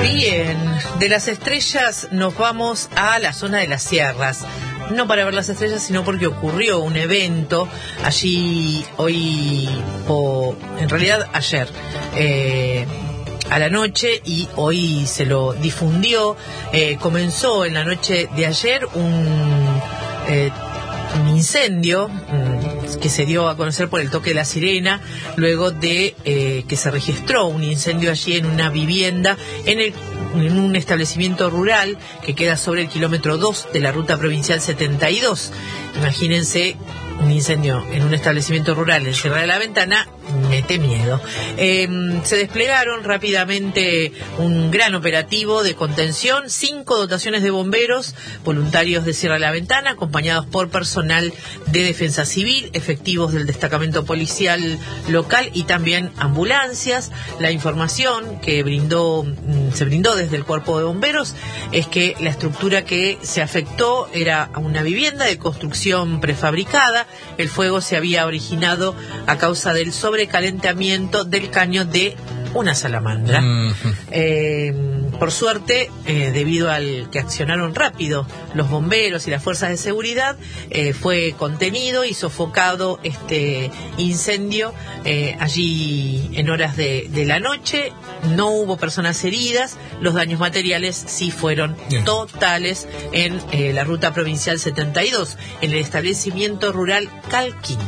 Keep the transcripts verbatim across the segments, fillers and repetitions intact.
Bien, de las estrellas nos vamos a la zona de las sierras. No para ver las estrellas, sino porque ocurrió un evento allí hoy, o en realidad ayer, eh, a la noche, y hoy se lo difundió. Eh, comenzó en la noche de ayer un... Eh, un incendio mmm, que se dio a conocer por el toque de la sirena, luego de eh, que se registró un incendio allí en una vivienda, en, el, en un establecimiento rural que queda sobre el kilómetro dos de la ruta provincial setenta y dos. Imagínense un incendio en un establecimiento rural en Sierra de la Ventana, mete miedo. Eh, se desplegaron rápidamente un gran operativo de contención, cinco dotaciones de bomberos voluntarios de Sierra de la Ventana, acompañados por personal de defensa civil, efectivos del destacamento policial local y también ambulancias. La información que brindó, se brindó desde el cuerpo de bomberos es que la estructura que se afectó era una vivienda de construcción prefabricada. El fuego se había originado a causa del sobrecalentamiento del caño de una salamandra. Mm-hmm. Eh, por suerte, eh, debido al que accionaron rápido los bomberos y las fuerzas de seguridad, eh, fue contenido y sofocado este incendio eh, allí en horas de, de la noche. No hubo personas heridas. Los daños materiales sí fueron Bien. totales en eh, la ruta provincial setenta y dos, en el establecimiento rural Calquín.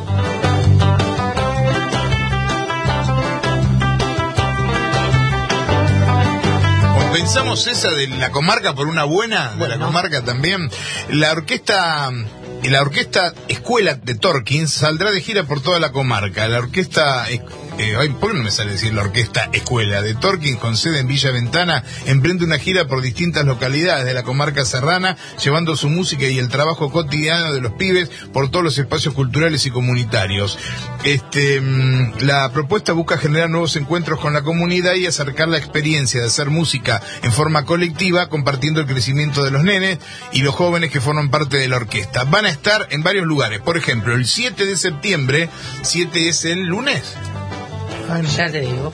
Pensamos esa de la comarca por una buena, de bueno. la comarca también. La orquesta, la orquesta Escuela de Torkins saldrá de gira por toda la comarca. La orquesta... Eh, ¿Por qué no me sale decir la orquesta Escuela de Torkins, con sede en Villa Ventana, emprende una gira por distintas localidades de la comarca serrana, llevando su música y el trabajo cotidiano de los pibes por todos los espacios culturales y comunitarios? Este, la propuesta busca generar nuevos encuentros con la comunidad y acercar la experiencia de hacer música en forma colectiva, compartiendo el crecimiento de los nenes y los jóvenes que forman parte de la orquesta. Van a estar en varios lugares. Por ejemplo, el siete de septiembre, siete es el lunes. Ay, no. Ya te digo.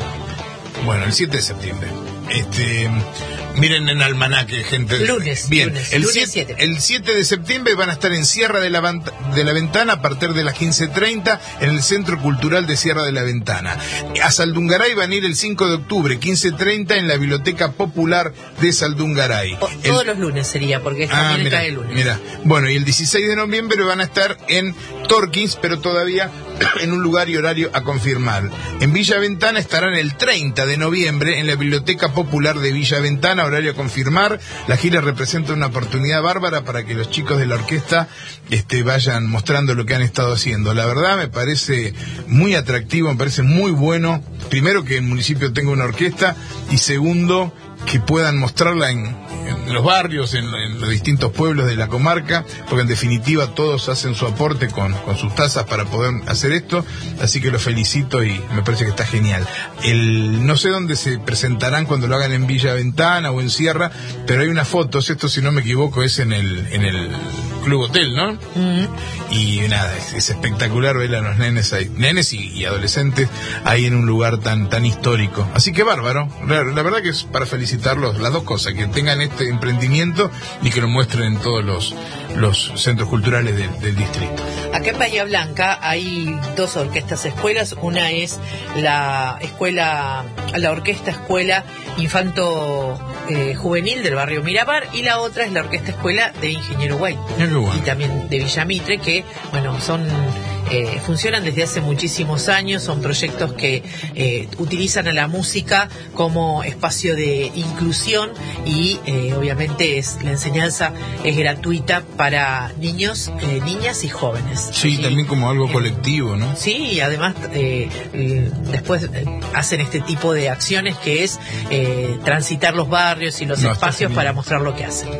Bueno, el siete de septiembre. Este, miren en almanaque, gente. Lunes. Bien, lunes, el, lunes siete, el siete de septiembre van a estar en Sierra de la, de la Ventana a partir de las quince treinta en el Centro Cultural de Sierra de la Ventana. A Saldungaray van a ir el cinco de octubre, quince treinta en la Biblioteca Popular de Saldungaray. O, el, todos los lunes sería, porque ah, también mira, cae el lunes. Mira, bueno, y el dieciséis de noviembre van a estar en Torkins, pero todavía en un lugar y horario a confirmar. En Villa Ventana estarán el treinta de noviembre en la Biblioteca Popular de Villa Ventana, horario a confirmar. La gira representa una oportunidad bárbara para que los chicos de la orquesta este, vayan mostrando lo que han estado haciendo. La verdad me parece muy atractivo, me parece muy bueno. Primero, que el municipio tenga una orquesta, y segundo, que puedan mostrarla en, en los barrios, en, en los distintos pueblos de la comarca, porque en definitiva todos hacen su aporte con, con sus tazas para poder hacer esto, así que los felicito y me parece que está genial. El, no sé dónde se presentarán cuando lo hagan, en Villa Ventana o en Sierra, pero hay unas fotos, esto si no me equivoco es en el, en el Club Hotel, ¿no? Mm. Y nada, es, es espectacular ver a los nenes ahí, nenes y, y adolescentes ahí en un lugar tan, tan histórico. Así que bárbaro, la, la verdad que es para felicitarlos, las dos cosas, que tengan este emprendimiento y que lo muestren en todos los, los centros culturales de, del distrito. Acá en Bahía Blanca hay dos orquestas escuelas. Una es la escuela, la orquesta escuela Infanto eh, Juvenil del barrio Miramar, y la otra es la orquesta escuela de Ingeniero White y también de Villamitre, que bueno, son eh, funcionan desde hace muchísimos años. Son proyectos que eh, utilizan a la música como espacio de inclusión, y eh, obviamente es la enseñanza es gratuita para niños, eh, niñas y jóvenes. Sí, y también como algo eh, colectivo, ¿no? Sí, y además eh, eh, después eh, hacen este tipo de acciones que es eh, transitar los barrios y los no, espacios para mostrar lo que hacen.